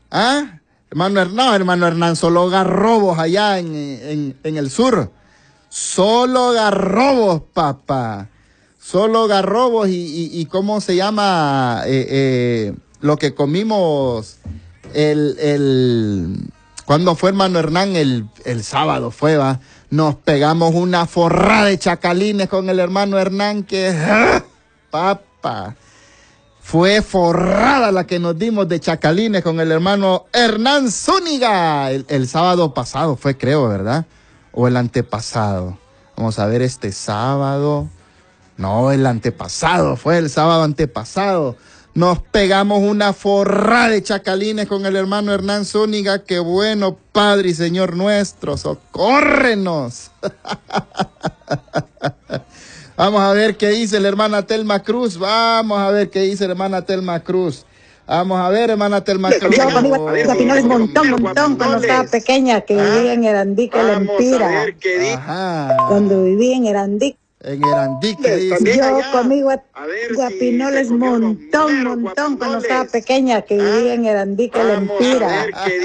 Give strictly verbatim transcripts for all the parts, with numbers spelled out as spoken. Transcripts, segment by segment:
¿Ah? Hermano Hernán, hermano Hernán, solo garrobos allá en, en, en el sur. Solo garrobos, papá. Solo garrobos y, y, y ¿cómo se llama eh, eh, lo que comimos el, el, cuando fue hermano Hernán? El, el sábado fue, va. Nos pegamos una forrada de chacalines con el hermano Hernán que, ¡ah! Papá. Fue forrada la que nos dimos de chacalines con el hermano Hernán Zúñiga. El, el sábado pasado fue, creo, ¿verdad? O el antepasado. Vamos a ver este sábado. No, el antepasado, fue el sábado antepasado. Nos pegamos una forrada de chacalines con el hermano Hernán Zúñiga. Qué bueno, Padre y Señor nuestro, socórrenos. Vamos a ver qué dice la hermana Telma Cruz. Vamos a ver qué dice la hermana Telma Cruz. Vamos a ver, hermana Telma Cruz. Yo conmigo guapinoles montón, montón, cuando estaba pequeña, que vivía en Erandique, La Empira. Ajá. Cuando viví en Erandique. En Erandique, dice. Yo comí guapinoles montón, montón, cuando estaba pequeña, que vivía en Erandique, La Empira.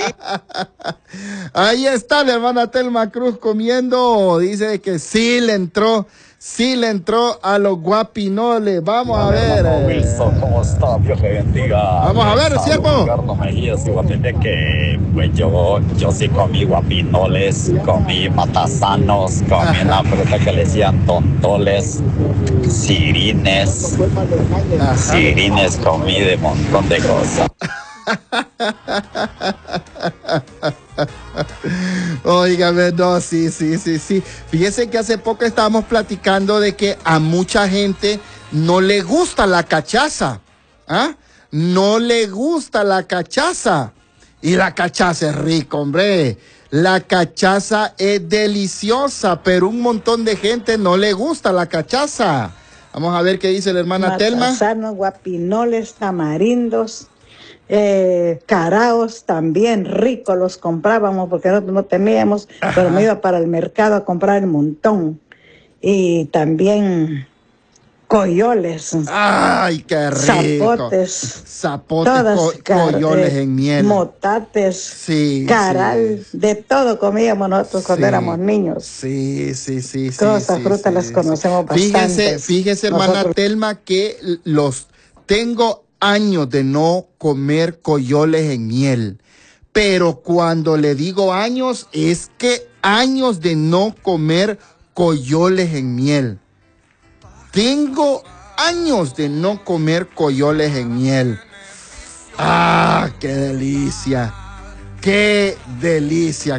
Ahí está la hermana Telma Cruz comiendo. Dice que sí le entró. Sí le entró a los guapinoles. Vamos a ver. Wilson, ¿cómo está? Dios le bendiga. Vamos a ver, siervo. Carlos Mejía, si vos tenés que, pues yo, yo sí comí guapinoles, comí matasanos, comí una fruta que le decían tontoles, cirines, Ajá. cirines, comí de montón de cosas. Óigame, no, sí, sí, sí, sí. Fíjense que hace poco estábamos platicando de que a mucha gente no le gusta la cachaza. ¿Ah? No le gusta la cachaza. Y la cachaza es rico, hombre. La cachaza es deliciosa, pero un montón de gente no le gusta la cachaza. Vamos a ver qué dice la hermana Telma. Matasanos, guapinoles, tamarindos. Eh, caraos también ricos los comprábamos porque nosotros no teníamos. Ajá. Pero me iba para el mercado a comprar un montón. Y también coyoles. ¡Ay, qué rico! Zapotes. Zapotes, todas, co coyoles eh, en miel. Motates. Sí, caral. Sí. De todo comíamos nosotros sí. Cuando éramos niños. Sí, sí, sí. Todas sí, esas sí, frutas sí, las sí, conocemos sí. bastante. Fíjese, fíjese, hermana nosotros... Telma, que los tengo años de no comer coyoles en miel, pero cuando le digo años es que años de no comer coyoles en miel. Tengo años de no comer coyoles en miel. ¡Ah, qué delicia! ¡Qué delicia!